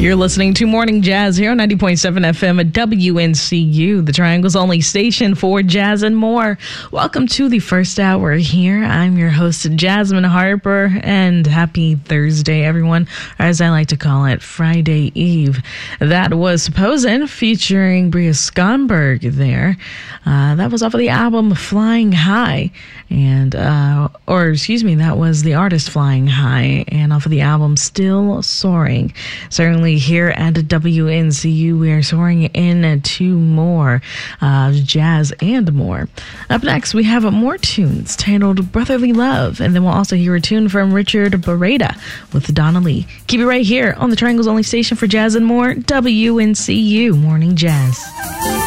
You're listening to Morning Jazz here on 90.7 FM at WNCU, the Triangle's only station for jazz and more. Welcome to the first hour here. I'm your host, Jasmine Harper, and happy Thursday, everyone, or as I like to call it, Friday Eve. That was Supposin' featuring Bria Skonberg there. That was off of the album Flying High, and that was the artist Flying High, and off of the album Still Soaring. Certainly here at WNCU, we are soaring into more jazz and more. Up next, we have more tunes titled Brotherly Love, and then we'll also hear a tune from Richard Beretta with Donna Lee. Keep it right here on the Triangle's only station for jazz and more, WNCU Morning Jazz.